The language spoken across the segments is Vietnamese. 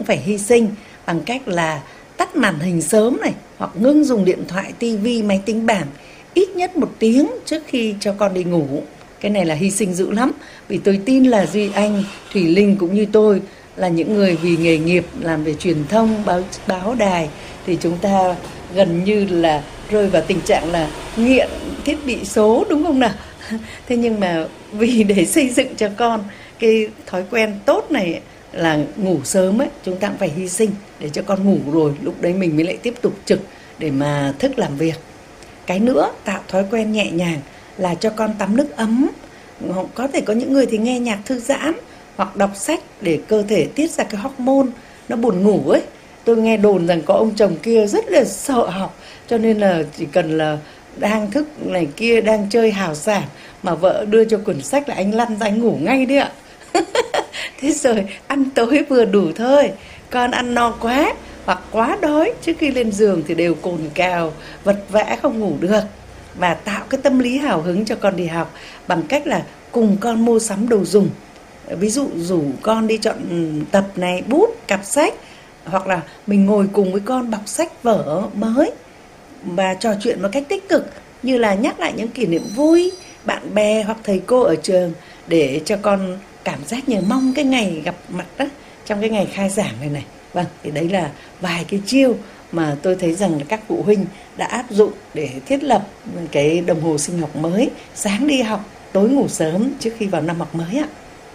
phải hy sinh bằng cách là tắt màn hình sớm này, hoặc ngưng dùng điện thoại, tivi, máy tính bảng ít nhất 1 tiếng trước khi cho con đi ngủ. Cái này là hy sinh dữ lắm, vì tôi tin là Duy Anh, Thùy Linh cũng như tôi là những người vì nghề nghiệp làm về truyền thông, báo đài, thì chúng ta gần như là rơi vào tình trạng là nghiện thiết bị số, đúng không nào? Thế nhưng mà vì để xây dựng cho con cái thói quen tốt này là ngủ sớm ấy, chúng ta cũng phải hy sinh để cho con ngủ rồi lúc đấy mình mới lại tiếp tục trực để mà thức làm việc. Cái nữa, tạo thói quen nhẹ nhàng là cho con tắm nước ấm. Có thể có những người thì nghe nhạc thư giãn hoặc đọc sách để cơ thể tiết ra cái hormone nó buồn ngủ ấy. Tôi nghe đồn rằng có ông chồng kia rất là sợ học, cho nên là chỉ cần là đang thức này kia, đang chơi hào sảng mà vợ đưa cho quyển sách là anh lăn ra anh ngủ ngay đấy ạ. Thế rồi ăn tối vừa đủ thôi, con ăn no quá hoặc quá đói trước khi lên giường thì đều cồn cào, vật vã không ngủ được. Và tạo cái tâm lý hào hứng cho con đi học bằng cách là cùng con mua sắm đồ dùng. Ví dụ rủ con đi chọn tập này, bút, cặp sách, hoặc là mình ngồi cùng với con đọc sách vở mới và trò chuyện một cách tích cực, như là nhắc lại những kỷ niệm vui, bạn bè hoặc thầy cô ở trường, để cho con cảm giác nhớ mong cái ngày gặp mặt đó, trong cái ngày khai giảng này. Vâng, thì đấy là vài cái chiêu mà tôi thấy rằng là các phụ huynh đã áp dụng để thiết lập cái đồng hồ sinh học mới, sáng đi học, tối ngủ sớm trước khi vào năm học mới ạ.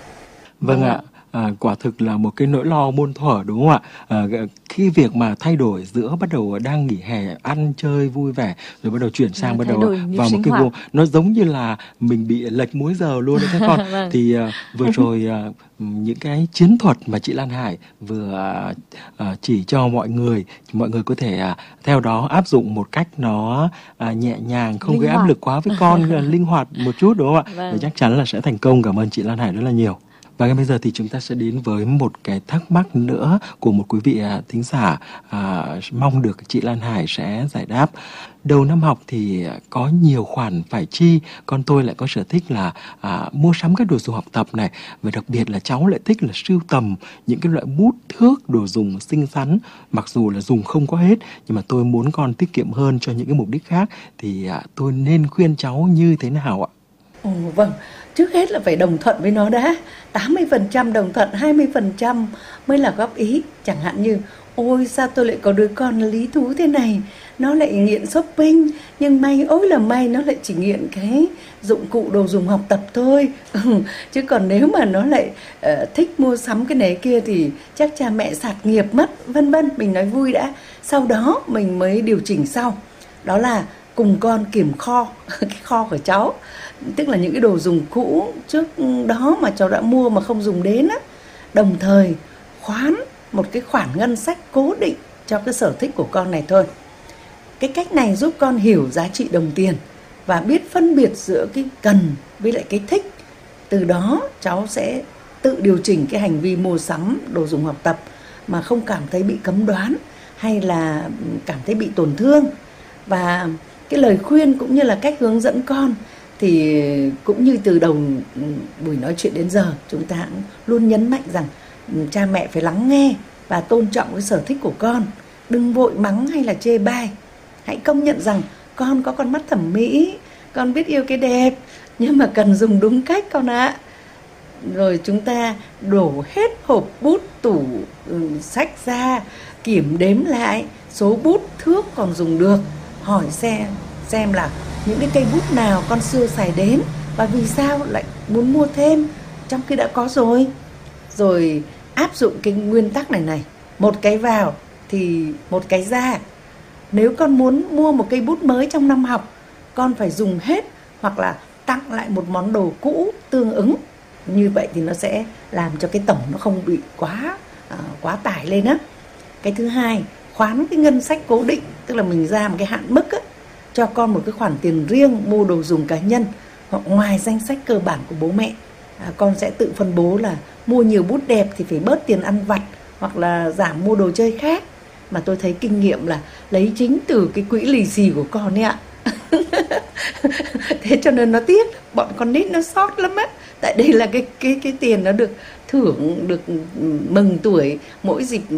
Vâng ạ. Quả thực là một cái nỗi lo muôn thuở, đúng không ạ? Khi việc mà thay đổi giữa bắt đầu đang nghỉ hè ăn chơi vui vẻ rồi bắt đầu chuyển sang bắt đầu vào một cái vùng nó giống như là mình bị lệch múi giờ luôn đấy các con. Vâng. Thì vừa rồi những cái chiến thuật mà chị Lan Hải vừa chỉ cho mọi người có thể theo đó áp dụng một cách nó nhẹ nhàng, không gây áp lực quá với con, linh hoạt một chút, đúng không ạ? Vâng. Và chắc chắn là sẽ thành công. Cảm ơn chị Lan Hải rất là nhiều. Và ngay bây giờ thì chúng ta sẽ đến với một cái thắc mắc nữa của một quý vị thính giả, mong được chị Lan Hải sẽ giải đáp. Đầu năm học thì có nhiều khoản phải chi, con tôi lại có sở thích là mua sắm các đồ dùng học tập này, và đặc biệt là cháu lại thích là sưu tầm những cái loại bút, thước, đồ dùng xinh xắn, mặc dù là dùng không có hết, nhưng mà tôi muốn con tiết kiệm hơn cho những cái mục đích khác, thì tôi nên khuyên cháu như thế nào ạ? Vâng, trước hết là phải đồng thuận với nó đã. 80% đồng thuận, 20% mới là góp ý. Chẳng hạn như, ôi sao tôi lại có đứa con lý thú thế này, nó lại nghiện shopping, nhưng may ôi là may nó lại chỉ nghiện cái dụng cụ đồ dùng học tập thôi. Chứ còn nếu mà nó lại thích mua sắm cái này kia thì chắc cha mẹ sạt nghiệp mất, vân vân. Mình nói vui đã, sau đó mình mới điều chỉnh sau. Đó là cùng con kiểm kho, cái kho của cháu, tức là những cái đồ dùng cũ trước đó mà cháu đã mua mà không dùng đến á. Đồng thời khoán một cái khoản ngân sách cố định cho cái sở thích của con này thôi. Cái cách này giúp con hiểu giá trị đồng tiền và biết phân biệt giữa cái cần với lại cái thích. Từ đó cháu sẽ tự điều chỉnh cái hành vi mua sắm đồ dùng học tập mà không cảm thấy bị cấm đoán hay là cảm thấy bị tổn thương. Và cái lời khuyên cũng như là cách hướng dẫn con thì cũng như từ đầu buổi nói chuyện đến giờ, chúng ta cũng luôn nhấn mạnh rằng cha mẹ phải lắng nghe và tôn trọng cái sở thích của con. Đừng vội mắng hay là chê bai. Hãy công nhận rằng con có con mắt thẩm mỹ, con biết yêu cái đẹp, nhưng mà cần dùng đúng cách con ạ. Rồi chúng ta đổ hết hộp bút, tủ sách ra, kiểm đếm lại số bút, thước còn dùng được. Hỏi xem là những cái cây bút nào con xưa xài đến và vì sao lại muốn mua thêm trong khi đã có rồi. Rồi áp dụng cái nguyên tắc này, một cái vào thì một cái ra. Nếu con muốn mua một cây bút mới trong năm học, con phải dùng hết hoặc là tặng lại một món đồ cũ tương ứng. Như vậy thì nó sẽ làm cho cái tổng nó không bị quá tải lên á. Cái thứ hai, khoán cái ngân sách cố định, tức là mình ra một cái hạn mức á, cho con một cái khoản tiền riêng mua đồ dùng cá nhân hoặc ngoài danh sách cơ bản của bố mẹ. Con sẽ tự phân bố là mua nhiều bút đẹp thì phải bớt tiền ăn vặt hoặc là giảm mua đồ chơi khác. Mà tôi thấy kinh nghiệm là lấy chính từ cái quỹ lì xì của con ấy ạ. Thế cho nên nó tiếc, bọn con nít nó sót lắm á. Tại đây là cái tiền nó được thưởng, được mừng tuổi mỗi dịp